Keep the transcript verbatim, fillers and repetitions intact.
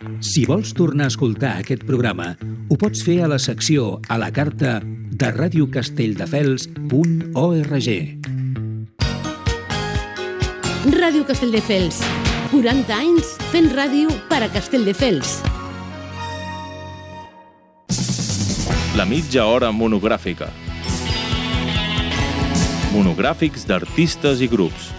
Si vols tornar a escoltar aquest programa, ho pots fer a la secció a la carta de radio castelldefels punt org. Ràdio Castelldefels. quaranta anys fent ràdio per a Castelldefels. La mitja hora monogràfica. Monogràfics d'artistes i grups.